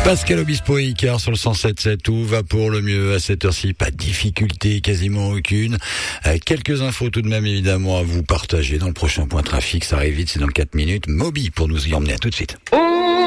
Pascal Obispo et Icar sur le 107.7, tout va pour le mieux à cette heure-ci, pas de difficulté, quasiment aucune. Quelques infos tout de même évidemment à vous partager dans le prochain point trafic, ça arrive vite, c'est dans 4 minutes. Moby pour nous y emmener, à tout de suite.